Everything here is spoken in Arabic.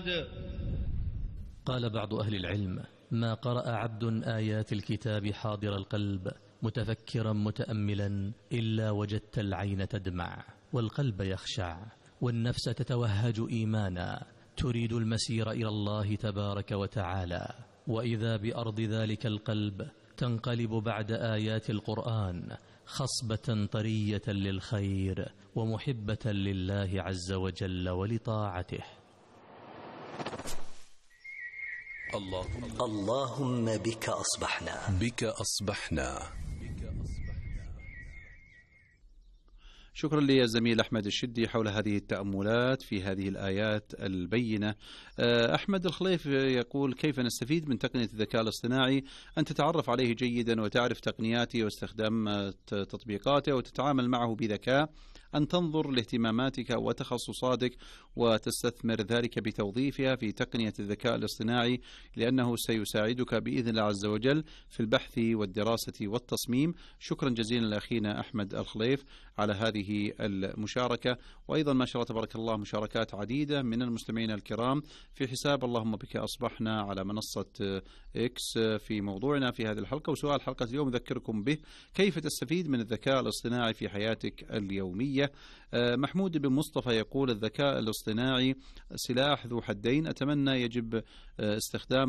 قال بعض أهل العلم: ما قرأ عبد آيات الكتاب حاضر القلب متفكرا متأملا إلا وجدت العين تدمع والقلب يخشع والنفس تتوهج إيمانا تريد المسير إلى الله تبارك وتعالى، وإذا بأرض ذلك القلب تنقلب بعد آيات القرآن خصبة طرية للخير ومحبة لله عز وجل ولطاعته. اللهم بك أصبحنا. شكرا للزميل أحمد الشدي حول هذه التأملات في هذه الآيات البينة. أحمد الخليف يقول: كيف نستفيد من تقنية الذكاء الاصطناعي؟ أن تتعرف عليه جيدا وتعرف تقنياته واستخدام تطبيقاته وتتعامل معه بذكاء، أن تنظر لاهتماماتك وتخصصاتك وتستثمر ذلك بتوظيفها في تقنية الذكاء الاصطناعي، لأنه سيساعدك بإذن الله عز وجل في البحث والدراسة والتصميم. شكرا جزيلا لأخينا أحمد الخليف على هذه المشاركة. وأيضا ما شاء الله تبارك الله مشاركات عديدة من المستمعين الكرام في حساب اللهم بك أصبحنا على منصة إكس في موضوعنا في هذه الحلقة. وسؤال حلقة اليوم أذكركم به: كيف تستفيد من الذكاء الاصطناعي في حياتك اليومية؟ محمود بن مصطفى يقول: الذكاء الاصطناعي سلاح ذو حدين، أتمنى يجب استخدام